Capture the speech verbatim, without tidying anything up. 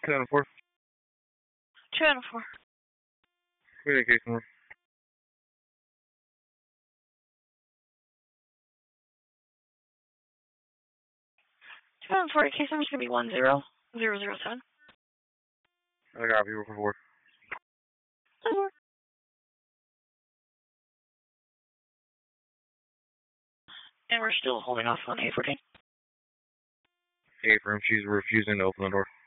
Seven four. Two and four. Wait a case number. Two and four. Case number's gonna be one zero zero zero seven. I got you for four. Four. And we're still holding off on A fourteen. A firm. She's refusing to open the door.